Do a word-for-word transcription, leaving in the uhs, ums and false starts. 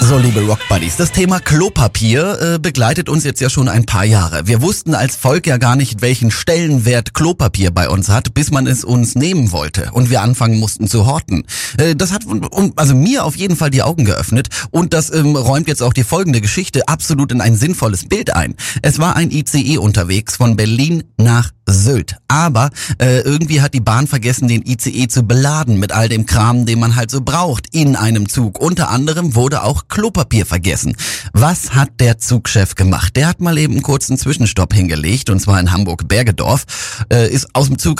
So, liebe Rock-Buddies, das Thema Klopapier äh, begleitet uns jetzt ja schon ein paar Jahre. Wir wussten als Volk ja gar nicht, welchen Stellenwert Klopapier bei uns hat, bis man es uns nehmen wollte und wir anfangen mussten zu horten. Äh, das hat um, also mir auf jeden Fall die Augen geöffnet und das ähm, räumt jetzt auch die folgende Geschichte absolut in ein sinnvolles Bild ein. Es war ein I C E unterwegs von Berlin nach Sylt, aber äh, irgendwie hat die Bahn vergessen, den I C E zu beladen mit all dem Kram, den man halt so braucht in einem Zug. Unter anderem wurde auch Klopapier vergessen. Was hat der Zugchef gemacht? Der hat mal eben einen kurzen Zwischenstopp hingelegt, und zwar in Hamburg-Bergedorf, äh, ist aus dem Zug